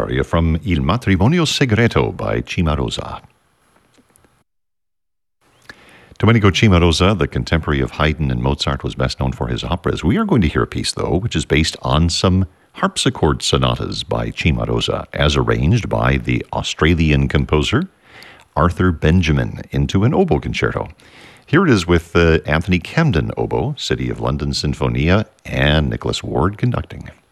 aria from Il Matrimonio Segreto by Cimarosa. Domenico Cimarosa, the contemporary of Haydn and Mozart, was best known for his operas. We are going to hear a piece, though, which is based on some harpsichord sonatas by Cimarosa, as arranged by the Australian composer Arthur Benjamin into an oboe concerto. Here it is with Anthony Camden oboe, City of London Sinfonia, and Nicholas Ward conducting.